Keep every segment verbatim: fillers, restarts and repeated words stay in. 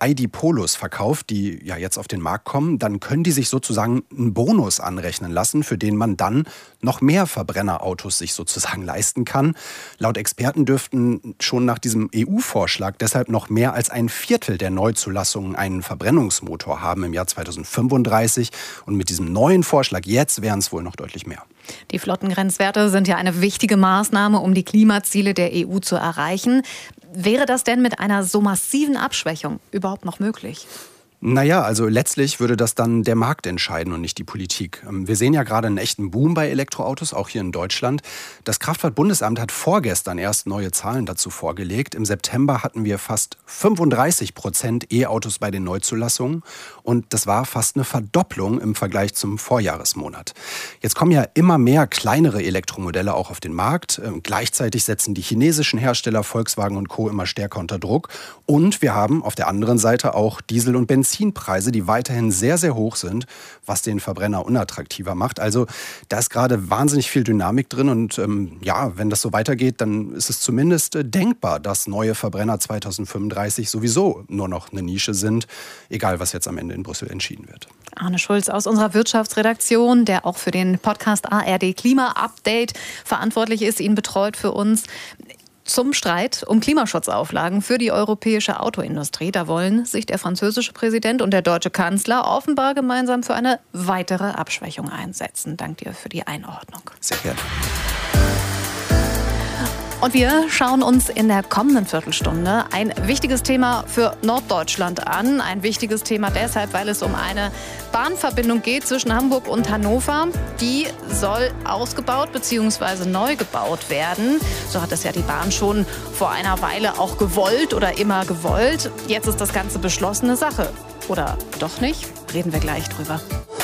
I D Polos verkauft, die ja jetzt auf den Markt kommen, dann können die sich sozusagen einen Bonus anrechnen lassen, für den man dann noch mehr Verbrennerautos sich sozusagen leisten kann. Laut Experten dürften schon nach diesem E U-Vorschlag deshalb noch mehr als ein Viertel der Neuzulassungen einen Verbrennungsmotor haben im Jahr zweitausendfünfunddreißig. Und mit diesem neuen Vorschlag jetzt wären es wohl noch deutlich mehr. Die Flottengrenzwerte sind ja eine wichtige Maßnahme, um die Klimaziele der E U zu erreichen. Wäre das denn mit einer so massiven Abschwächung überhaupt noch möglich? Naja, also letztlich würde das dann der Markt entscheiden und nicht die Politik. Wir sehen ja gerade einen echten Boom bei Elektroautos, auch hier in Deutschland. Das Kraftfahrtbundesamt hat vorgestern erst neue Zahlen dazu vorgelegt. Im September hatten wir fast fünfunddreißig Prozent E-Autos bei den Neuzulassungen. Und das war fast eine Verdopplung im Vergleich zum Vorjahresmonat. Jetzt kommen ja immer mehr kleinere Elektromodelle auch auf den Markt. Gleichzeitig setzen die chinesischen Hersteller Volkswagen und Co. immer stärker unter Druck. Und wir haben auf der anderen Seite auch Diesel- und Benzin. Benzinpreise, die weiterhin sehr, sehr hoch sind, was den Verbrenner unattraktiver macht. Also da ist gerade wahnsinnig viel Dynamik drin und ähm, ja, wenn das so weitergeht, dann ist es zumindest äh, denkbar, dass neue Verbrenner zweitausendfünfunddreißig sowieso nur noch eine Nische sind, egal was jetzt am Ende in Brüssel entschieden wird. Arne Schulz aus unserer Wirtschaftsredaktion, der auch für den Podcast A R D Klima Update verantwortlich ist, ihn betreut für uns. Zum Streit um Klimaschutzauflagen für die europäische Autoindustrie. Da wollen sich der französische Präsident und der deutsche Kanzler offenbar gemeinsam für eine weitere Abschwächung einsetzen. Danke dir für die Einordnung. Sehr gerne. Und wir schauen uns in der kommenden Viertelstunde ein wichtiges Thema für Norddeutschland an. Ein wichtiges Thema deshalb, weil es um eine Bahnverbindung geht zwischen Hamburg und Hannover. Die soll ausgebaut bzw. neu gebaut werden. So hat es ja die Bahn schon vor einer Weile auch gewollt oder immer gewollt. Jetzt ist das Ganze beschlossene Sache. Oder doch nicht? Reden wir gleich drüber.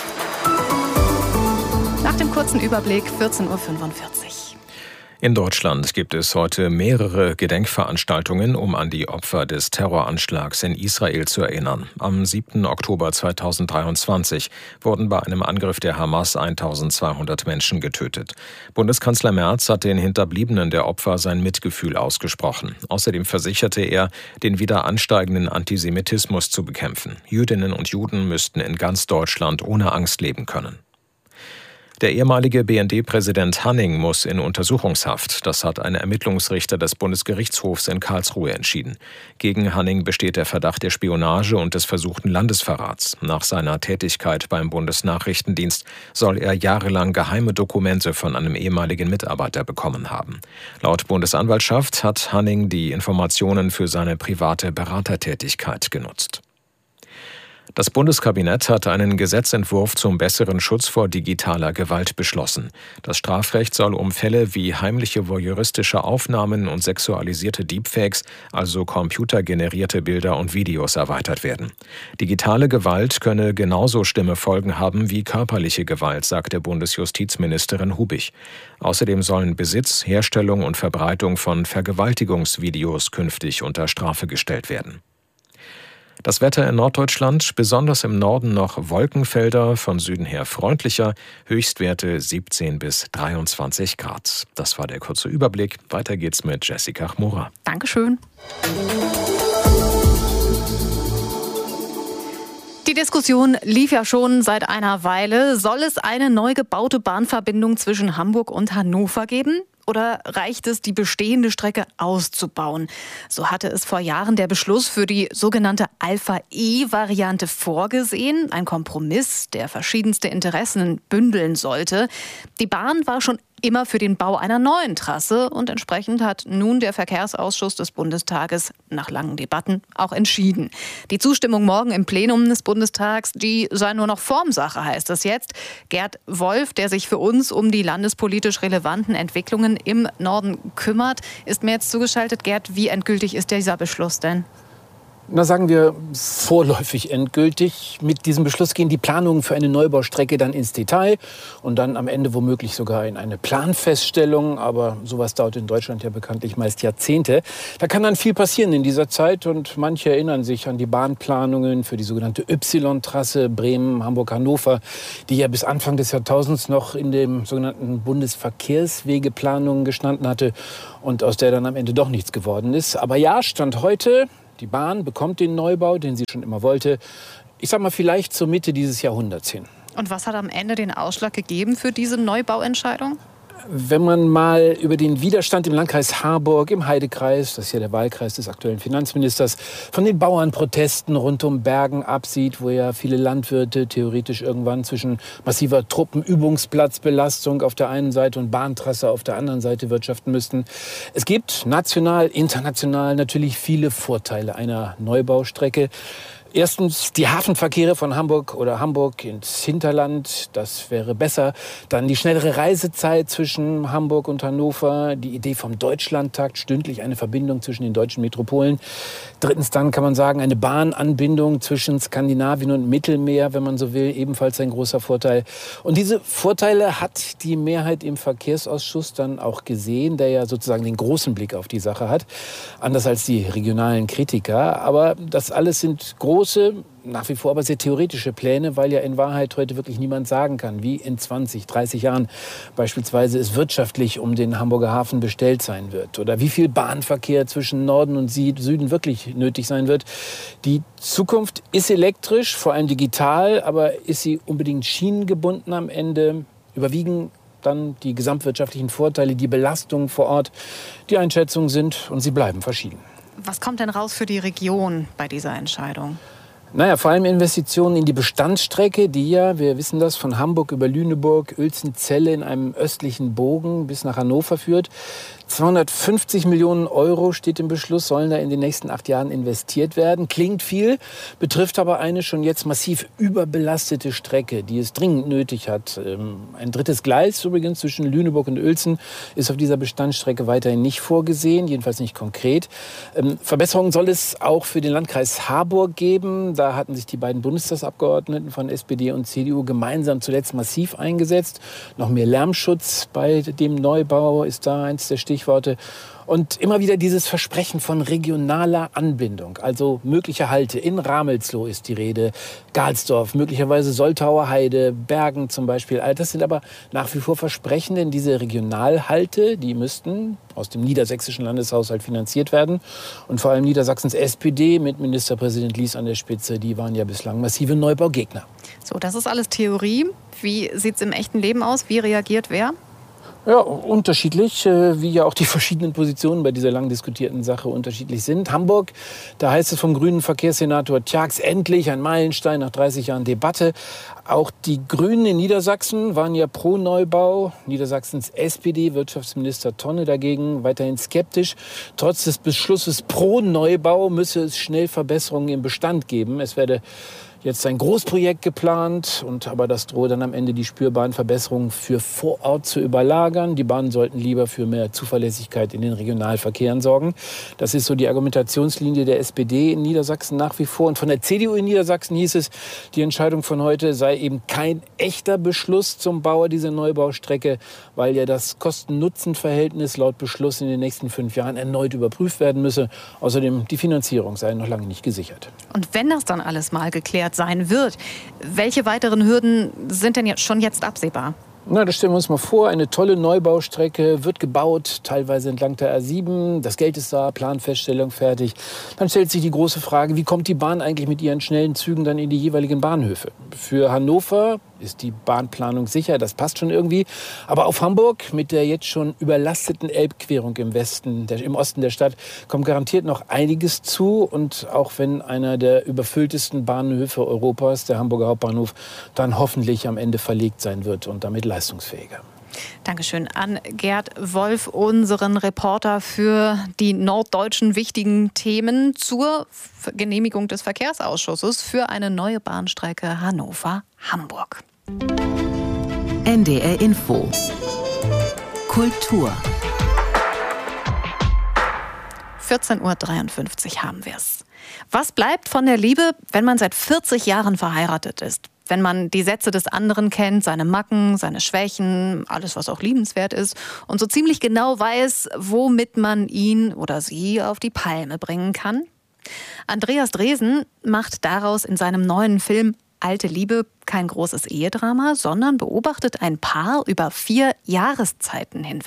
Nach dem kurzen Überblick vierzehn Uhr fünfundvierzig. In Deutschland gibt es heute mehrere Gedenkveranstaltungen, um an die Opfer des Terroranschlags in Israel zu erinnern. Am siebten Oktober zweitausenddreiundzwanzig wurden bei einem Angriff der Hamas eintausendzweihundert Menschen getötet. Bundeskanzler Merz hat den Hinterbliebenen der Opfer sein Mitgefühl ausgesprochen. Außerdem versicherte er, den wieder ansteigenden Antisemitismus zu bekämpfen. Jüdinnen und Juden müssten in ganz Deutschland ohne Angst leben können. Der ehemalige B N D-Präsident Hanning muss in Untersuchungshaft. Das hat ein Ermittlungsrichter des Bundesgerichtshofs in Karlsruhe entschieden. Gegen Hanning besteht der Verdacht der Spionage und des versuchten Landesverrats. Nach seiner Tätigkeit beim Bundesnachrichtendienst soll er jahrelang geheime Dokumente von einem ehemaligen Mitarbeiter bekommen haben. Laut Bundesanwaltschaft hat Hanning die Informationen für seine private Beratertätigkeit genutzt. Das Bundeskabinett hat einen Gesetzentwurf zum besseren Schutz vor digitaler Gewalt beschlossen. Das Strafrecht soll um Fälle wie heimliche voyeuristische Aufnahmen und sexualisierte Deepfakes, also computergenerierte Bilder und Videos, erweitert werden. Digitale Gewalt könne genauso schlimme Folgen haben wie körperliche Gewalt, sagte Bundesjustizministerin Hubig. Außerdem sollen Besitz, Herstellung und Verbreitung von Vergewaltigungsvideos künftig unter Strafe gestellt werden. Das Wetter in Norddeutschland, besonders im Norden noch Wolkenfelder, von Süden her freundlicher, Höchstwerte siebzehn bis dreiundzwanzig Grad. Das war der kurze Überblick. Weiter geht's mit Jessica Chmura. Dankeschön. Die Diskussion lief ja schon seit einer Weile. Soll es eine neu gebaute Bahnverbindung zwischen Hamburg und Hannover geben? Oder reicht es, die bestehende Strecke auszubauen? So hatte es vor Jahren der Beschluss für die sogenannte Alpha-E-Variante vorgesehen. Ein Kompromiss, der verschiedenste Interessen bündeln sollte. Die Bahn war schon immer für den Bau einer neuen Trasse und entsprechend hat nun der Verkehrsausschuss des Bundestages nach langen Debatten auch entschieden. Die Zustimmung morgen im Plenum des Bundestags, die sei nur noch Formsache, heißt es jetzt. Gerd Wolf, der sich für uns um die landespolitisch relevanten Entwicklungen im Norden kümmert, ist mir jetzt zugeschaltet. Gerd, wie endgültig ist dieser Beschluss denn? Na, sagen wir vorläufig endgültig. Mit diesem Beschluss gehen die Planungen für eine Neubaustrecke dann ins Detail und dann am Ende womöglich sogar in eine Planfeststellung. Aber sowas dauert in Deutschland ja bekanntlich meist Jahrzehnte. Da kann dann viel passieren in dieser Zeit und manche erinnern sich an die Bahnplanungen für die sogenannte Y-Trasse Bremen, Hamburg, Hannover, die ja bis Anfang des Jahrtausends noch in dem sogenannten Bundesverkehrswegeplanung gestanden hatte und aus der dann am Ende doch nichts geworden ist. Aber ja, Stand heute, Die Bahn bekommt den Neubau, den sie schon immer wollte, ich sag mal vielleicht zur Mitte dieses Jahrhunderts hin. Und was hat am Ende den Ausschlag gegeben für diese Neubauentscheidung? Wenn man mal über den Widerstand im Landkreis Harburg, im Heidekreis, das ist ja der Wahlkreis des aktuellen Finanzministers, von den Bauernprotesten rund um Bergen absieht, wo ja viele Landwirte theoretisch irgendwann zwischen massiver Truppenübungsplatzbelastung auf der einen Seite und Bahntrasse auf der anderen Seite wirtschaften müssten. Es gibt national, international natürlich viele Vorteile einer Neubaustrecke. Erstens die Hafenverkehre von Hamburg oder Hamburg ins Hinterland, das wäre besser. Dann die schnellere Reisezeit zwischen Hamburg und Hannover, die Idee vom Deutschlandtakt, stündlich eine Verbindung zwischen den deutschen Metropolen. Drittens dann kann man sagen, eine Bahnanbindung zwischen Skandinavien und Mittelmeer, wenn man so will, ebenfalls ein großer Vorteil. Und diese Vorteile hat die Mehrheit im Verkehrsausschuss dann auch gesehen, der ja sozusagen den großen Blick auf die Sache hat, anders als die regionalen Kritiker. Aber das alles sind große Große, nach wie vor aber sehr theoretische Pläne, weil ja in Wahrheit heute wirklich niemand sagen kann, wie in zwanzig, dreißig Jahren beispielsweise es wirtschaftlich um den Hamburger Hafen bestellt sein wird oder wie viel Bahnverkehr zwischen Norden und Süden wirklich nötig sein wird. Die Zukunft ist elektrisch, vor allem digital, aber ist sie unbedingt schienengebunden am Ende? Überwiegen dann die gesamtwirtschaftlichen Vorteile, die Belastungen vor Ort? Die Einschätzungen sind und sie bleiben verschieden. Was kommt denn raus für die Region bei dieser Entscheidung? Naja, vor allem Investitionen in die Bestandsstrecke, die ja, wir wissen das, von Hamburg über Lüneburg, Uelzen-Celle in einem östlichen Bogen bis nach Hannover führt. zweihundertfünfzig Millionen Euro steht im Beschluss, sollen da in den nächsten acht Jahren investiert werden. Klingt viel, betrifft aber eine schon jetzt massiv überbelastete Strecke, die es dringend nötig hat. Ein drittes Gleis übrigens zwischen Lüneburg und Uelzen ist auf dieser Bestandsstrecke weiterhin nicht vorgesehen, jedenfalls nicht konkret. Verbesserungen soll es auch für den Landkreis Harburg geben. Da hatten sich die beiden Bundestagsabgeordneten von S P D und C D U gemeinsam zuletzt massiv eingesetzt. Noch mehr Lärmschutz bei dem Neubau ist da eins der Stichworte. Und immer wieder dieses Versprechen von regionaler Anbindung, also mögliche Halte. In Ramelsloh ist die Rede, Gahlsdorf, möglicherweise Soltauer Heide, Bergen zum Beispiel. All das sind aber nach wie vor Versprechen, denn diese Regionalhalte, die müssten aus dem niedersächsischen Landeshaushalt finanziert werden. Und vor allem Niedersachsens S P D mit Ministerpräsident Lies an der Spitze, die waren ja bislang massive Neubaugegner. So, das ist alles Theorie. Wie sieht es im echten Leben aus? Wie reagiert wer? Ja, unterschiedlich, wie ja auch die verschiedenen Positionen bei dieser lang diskutierten Sache unterschiedlich sind. Hamburg, da heißt es vom grünen Verkehrssenator Tjax, endlich ein Meilenstein nach dreißig Jahren Debatte. Auch die Grünen in Niedersachsen waren ja pro Neubau. Niedersachsens S P D-Wirtschaftsminister Tonne dagegen weiterhin skeptisch. Trotz des Beschlusses pro Neubau müsse es schnell Verbesserungen im Bestand geben. Es werde jetzt ein Großprojekt geplant, und aber das drohe dann am Ende die spürbaren Verbesserungen für vor Ort zu überlagern. Die Bahnen sollten lieber für mehr Zuverlässigkeit in den Regionalverkehren sorgen. Das ist so die Argumentationslinie der S P D in Niedersachsen nach wie vor. Und von der C D U in Niedersachsen hieß es, die Entscheidung von heute sei eben kein echter Beschluss zum Bau dieser Neubaustrecke, weil ja das Kosten-Nutzen-Verhältnis laut Beschluss in den nächsten fünf Jahren erneut überprüft werden müsse. Außerdem die Finanzierung sei noch lange nicht gesichert. Und wenn das dann alles mal geklärt sein wird, welche weiteren Hürden sind denn jetzt schon jetzt absehbar? Na, das stellen wir uns mal vor. Eine tolle Neubaustrecke wird gebaut, teilweise entlang der A sieben. Das Geld ist da, Planfeststellung fertig. Dann stellt sich die große Frage, wie kommt die Bahn eigentlich mit ihren schnellen Zügen dann in die jeweiligen Bahnhöfe? Für Hannover ist die Bahnplanung sicher, das passt schon irgendwie. Aber auf Hamburg mit der jetzt schon überlasteten Elbquerung im Westen, der, im Osten der Stadt, kommt garantiert noch einiges zu. Und auch wenn einer der überfülltesten Bahnhöfe Europas, der Hamburger Hauptbahnhof, dann hoffentlich am Ende verlegt sein wird und damit leistungsfähiger. Dankeschön an Gerd Wolf, unseren Reporter für die norddeutschen wichtigen Themen zur Genehmigung des Verkehrsausschusses für eine neue Bahnstrecke Hannover-Hamburg. N D R Info. Kultur. vierzehn Uhr dreiundfünfzig haben wir es. Was bleibt von der Liebe, wenn man seit vierzig Jahren verheiratet ist? Wenn man die Sätze des anderen kennt, seine Macken, seine Schwächen, alles, was auch liebenswert ist und so ziemlich genau weiß, womit man ihn oder sie auf die Palme bringen kann? Andreas Dresen macht daraus in seinem neuen Film Alte Liebe kein großes Ehedrama, sondern beobachtet ein Paar über vier Jahreszeiten hinweg.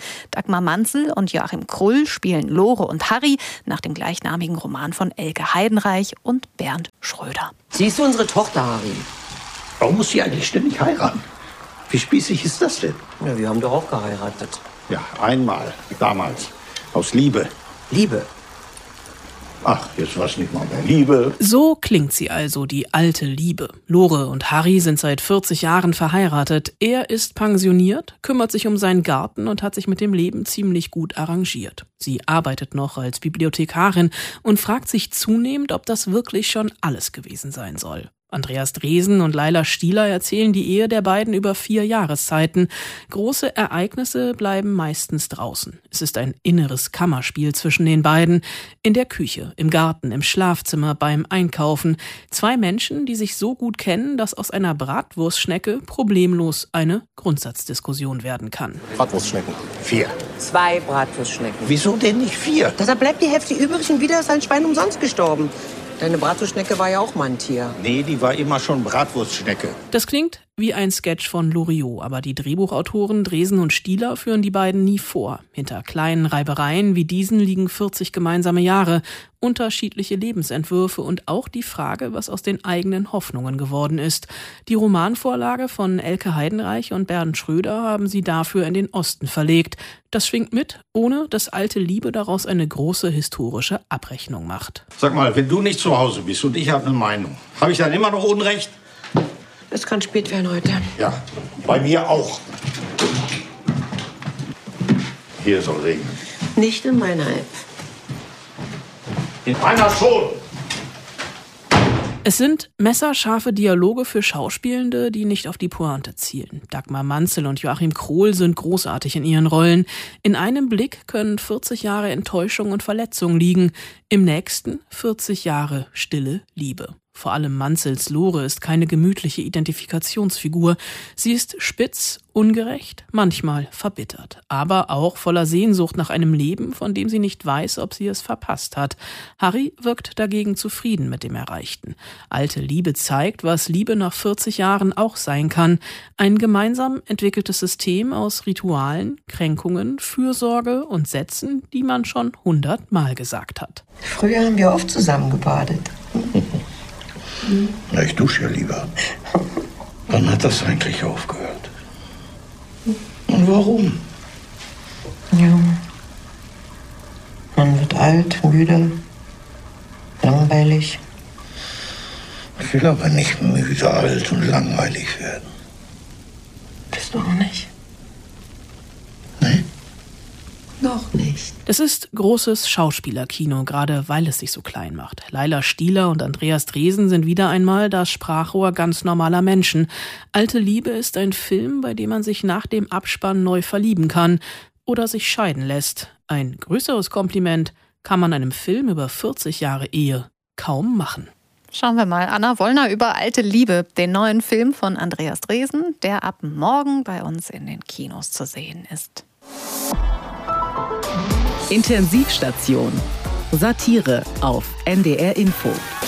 Dagmar Manzel und Joachim Krull spielen Lore und Harry nach dem gleichnamigen Roman von Elke Heidenreich und Bernd Schröder. Sie ist unsere Tochter, Harry. Warum muss sie eigentlich ständig heiraten? Wie spießig ist das denn? Ja, wir haben doch auch geheiratet. Ja, einmal, damals. Aus Liebe. Liebe? Ach, jetzt war es nicht mal mehr Liebe. So klingt sie also, die alte Liebe. Lore und Harry sind seit vierzig Jahren verheiratet. Er ist pensioniert, kümmert sich um seinen Garten und hat sich mit dem Leben ziemlich gut arrangiert. Sie arbeitet noch als Bibliothekarin und fragt sich zunehmend, ob das wirklich schon alles gewesen sein soll. Andreas Dresen und Laila Stieler erzählen die Ehe der beiden über vier Jahreszeiten. Große Ereignisse bleiben meistens draußen. Es ist ein inneres Kammerspiel zwischen den beiden. In der Küche, im Garten, im Schlafzimmer, beim Einkaufen. Zwei Menschen, die sich so gut kennen, dass aus einer Bratwurstschnecke problemlos eine Grundsatzdiskussion werden kann. Bratwurstschnecken. Vier. Zwei Bratwurstschnecken. Wieso denn nicht vier? Da bleibt die Hälfte übrig und wieder ist ein Schwein umsonst gestorben. Deine Bratwurstschnecke war ja auch mal ein Tier. Nee, die war immer schon Bratwurstschnecke. Das klingt wie ein Sketch von Loriot, aber die Drehbuchautoren Dresen und Stieler führen die beiden nie vor. Hinter kleinen Reibereien wie diesen liegen vierzig gemeinsame Jahre, unterschiedliche Lebensentwürfe und auch die Frage, was aus den eigenen Hoffnungen geworden ist. Die Romanvorlage von Elke Heidenreich und Bernd Schröder haben sie dafür in den Osten verlegt. Das schwingt mit, ohne dass alte Liebe daraus eine große historische Abrechnung macht. Sag mal, wenn du nicht zu Hause bist und ich habe eine Meinung, habe ich dann immer noch Unrecht? Es kann spät werden heute. Ja, bei mir auch. Hier soll regnen. Nicht in meiner App. In meiner schon. Es sind messerscharfe Dialoge für Schauspielende, die nicht auf die Pointe zielen. Dagmar Manzel und Joachim Krull sind großartig in ihren Rollen. In einem Blick können vierzig Jahre Enttäuschung und Verletzung liegen, im nächsten vierzig Jahre stille Liebe. Vor allem Manzels Lore ist keine gemütliche Identifikationsfigur. Sie ist spitz, ungerecht, manchmal verbittert, aber auch voller Sehnsucht nach einem Leben, von dem sie nicht weiß, ob sie es verpasst hat. Harry wirkt dagegen zufrieden mit dem Erreichten. Alte Liebe zeigt, was Liebe nach vierzig Jahren auch sein kann. Ein gemeinsam entwickeltes System aus Ritualen, Kränkungen, Fürsorge und Sätzen, die man schon hundertmal gesagt hat. Früher haben wir oft zusammen gebadet. Na, ich dusche ja lieber. Wann hat das eigentlich aufgehört? Und warum? Ja. Man wird alt, müde, langweilig. Ich will aber nicht müde, alt und langweilig werden. Bist du auch nicht? Nee? Noch nicht. Das ist großes Schauspielerkino, gerade weil es sich so klein macht. Laila Stieler und Andreas Dresen sind wieder einmal das Sprachrohr ganz normaler Menschen. Alte Liebe ist ein Film, bei dem man sich nach dem Abspann neu verlieben kann oder sich scheiden lässt. Ein größeres Kompliment kann man einem Film über vierzig Jahre Ehe kaum machen. Schauen wir mal. Anna Wollner über Alte Liebe, den neuen Film von Andreas Dresen, der ab morgen bei uns in den Kinos zu sehen ist. Intensivstation. Satire auf N D R Info.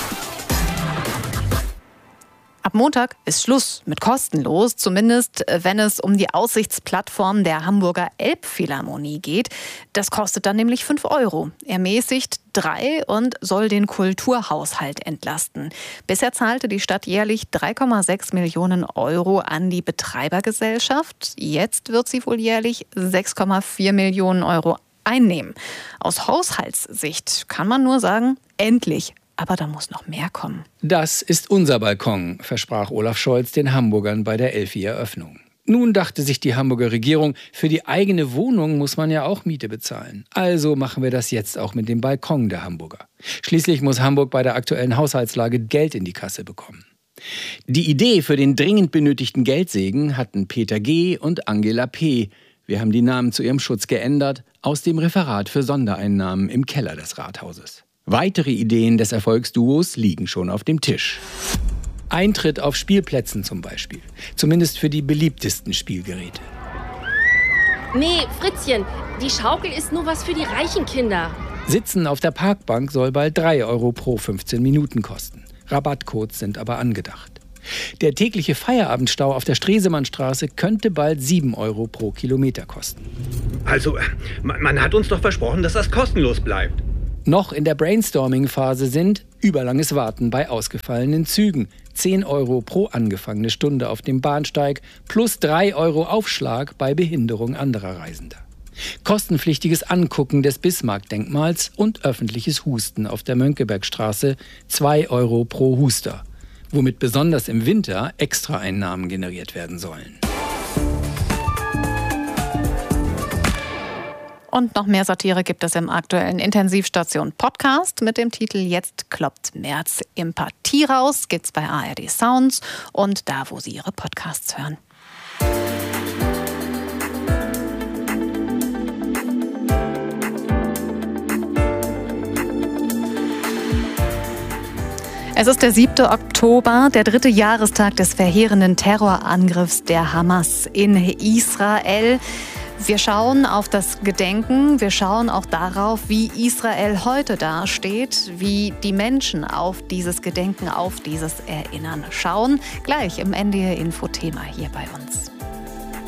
Ab Montag ist Schluss mit kostenlos, zumindest wenn es um die Aussichtsplattform der Hamburger Elbphilharmonie geht. Das kostet dann nämlich fünf Euro, ermäßigt drei und soll den Kulturhaushalt entlasten. Bisher zahlte die Stadt jährlich drei Komma sechs Millionen Euro an die Betreibergesellschaft. Jetzt wird sie wohl jährlich sechs Komma vier Millionen Euro einnehmen. Aus Haushaltssicht kann man nur sagen, endlich. Aber da muss noch mehr kommen. Das ist unser Balkon, versprach Olaf Scholz den Hamburgern bei der Elfi-Eröffnung. Nun dachte sich die Hamburger Regierung, für die eigene Wohnung muss man ja auch Miete bezahlen. Also machen wir das jetzt auch mit dem Balkon der Hamburger. Schließlich muss Hamburg bei der aktuellen Haushaltslage Geld in die Kasse bekommen. Die Idee für den dringend benötigten Geldsegen hatten Peter G. und Angela P. Wir haben die Namen zu ihrem Schutz geändert, aus dem Referat für Sondereinnahmen im Keller des Rathauses. Weitere Ideen des Erfolgsduos liegen schon auf dem Tisch. Eintritt auf Spielplätzen zum Beispiel. Zumindest für die beliebtesten Spielgeräte. Nee, Fritzchen, die Schaukel ist nur was für die reichen Kinder. Sitzen auf der Parkbank soll bald drei Euro pro fünfzehn Minuten kosten. Rabattcodes sind aber angedacht. Der tägliche Feierabendstau auf der Stresemannstraße könnte bald sieben Euro pro Kilometer kosten. Also, man hat uns doch versprochen, dass das kostenlos bleibt. Noch in der Brainstorming-Phase sind überlanges Warten bei ausgefallenen Zügen, zehn Euro pro angefangene Stunde auf dem Bahnsteig plus drei Euro Aufschlag bei Behinderung anderer Reisender. Kostenpflichtiges Angucken des Bismarck-Denkmals und öffentliches Husten auf der Mönckebergstraße, zwei Euro pro Huster, womit besonders im Winter Extraeinnahmen generiert werden sollen. Und noch mehr Satire gibt es im aktuellen Intensivstation Podcast mit dem Titel Jetzt kloppt Merz Empathie raus. Gibt's bei A R D Sounds und da, wo Sie Ihre Podcasts hören. Es ist der siebte Oktober, der dritte Jahrestag des verheerenden Terrorangriffs der Hamas in Israel. Wir schauen auf das Gedenken, wir schauen auch darauf, wie Israel heute dasteht, wie die Menschen auf dieses Gedenken, auf dieses Erinnern schauen. Gleich im N D R Info-Thema hier bei uns.